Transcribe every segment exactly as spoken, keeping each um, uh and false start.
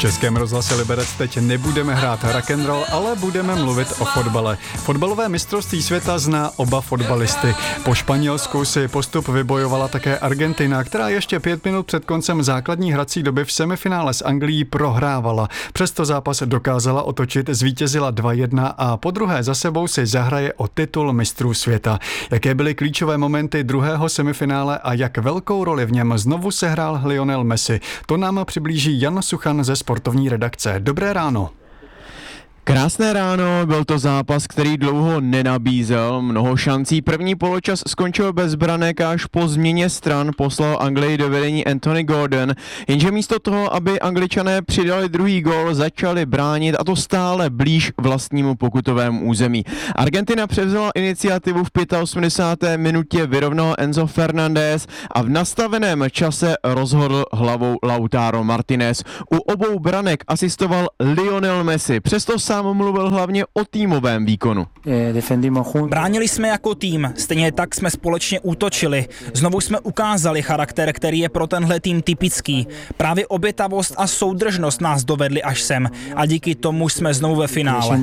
Českém rozhlase Liberec teď nebudeme hrát rock'n'roll, ale budeme mluvit o fotbale. Fotbalové mistrovství světa zná oba fotbalisty. Po Španělsku si postup vybojovala také Argentina, která ještě pět minut před koncem základní hrací doby v semifinále s Anglií prohrávala. Přesto zápas dokázala otočit, zvítězila dva jedna a po druhé za sebou si zahraje o titul mistrů světa. Jaké byly klíčové momenty druhého semifinále a jak velkou roli v něm znovu sehrál Lionel Messi, to nám přiblíží Jan Suchan ze sportovní redakce. Dobré ráno. Krásné ráno, byl to zápas, který dlouho nenabízel mnoho šancí. První poločas skončil bez branek a až po změně stran poslal Anglii do vedení Anthony Gordon, jenže místo toho, aby Angličané přidali druhý gól, začali bránit a to stále blíž vlastnímu pokutovému území. Argentina převzala iniciativu v osmdesáté páté minutě, vyrovnal Enzo Fernández a v nastaveném čase rozhodl hlavou Lautaro Martinez. U obou branek asistoval Lionel Messi, přesto sám mluvil hlavně o týmovém výkonu. Bránili jsme jako tým, stejně tak jsme společně útočili. Znovu jsme ukázali charakter, který je pro tenhle tým typický. Právě obětavost a soudržnost nás dovedli až sem a díky tomu jsme znovu ve finále.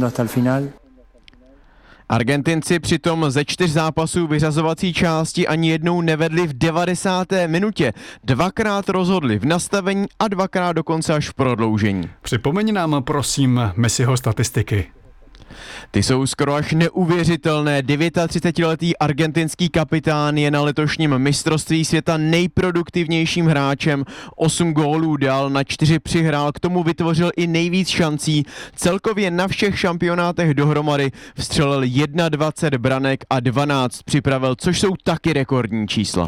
Argentinci přitom ze čtyř zápasů vyřazovací části ani jednou nevedli v devadesáté minutě. Dvakrát rozhodli v nastavení a dvakrát dokonce až v prodloužení. Připomeň nám prosím Messiho statistiky. Ty jsou skoro až neuvěřitelné. třicetidevítiletý argentinský kapitán je na letošním mistrovství světa nejproduktivnějším hráčem. Osm gólů dal, na čtyři přihrál, k tomu vytvořil i nejvíc šancí. Celkově na všech šampionátech dohromady vstřelil dvacet jedna branek a dvanáct připravil, což jsou taky rekordní čísla.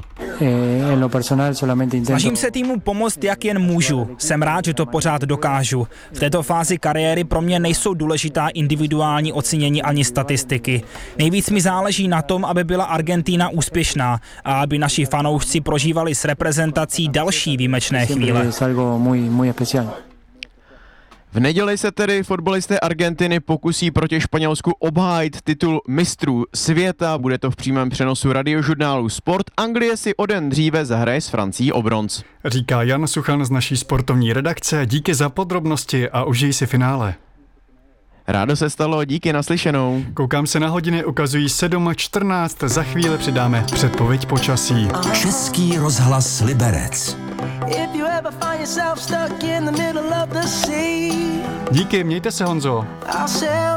Snažím se týmu pomoct, jak jen můžu. Jsem rád, že to pořád dokážu. V této fázi kariéry pro mě nejsou důležitá individuální ocenění ani statistiky. Nejvíc mi záleží na tom, aby byla Argentina úspěšná a aby naši fanoušci prožívali s reprezentací další výjimečné chvíle. V neděli se tedy fotbalisté Argentiny pokusí proti Španělsku obhájit titul mistrů světa. Bude to v přímém přenosu radiožurnálu Sport. Anglie si o den dříve zahraje s Francií o bronz. Říká Jan Suchan z naší sportovní redakce. Díky za podrobnosti a užij si finále. Rádo se stalo, díky, naslyšenou. Koukám se na hodiny, ukazují sedm čtrnáct, za chvíli přidáme předpověď počasí. Český rozhlas Liberec. Díky, mějte se, Honzo.